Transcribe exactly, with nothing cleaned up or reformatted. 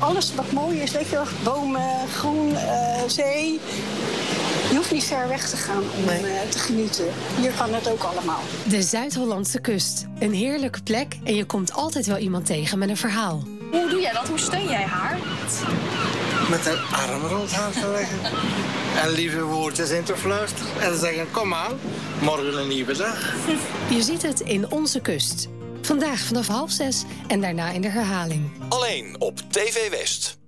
Alles wat mooi is, weet je wel, bomen, groen, uh, zee. Je hoeft niet ver weg te gaan om nee. uh, te genieten. Hier kan het ook allemaal. De Zuid-Hollandse kust. Een heerlijke plek en je komt altijd wel iemand tegen met een verhaal. Hoe doe jij dat? Hoe steun jij haar? Met een arm rond haar te leggen. En lieve woordjes in te fluisteren. En zeggen, kom aan, morgen een nieuwe dag. Je ziet het in Onze Kust. Vandaag vanaf half zes en daarna in de herhaling. Alleen op T V West.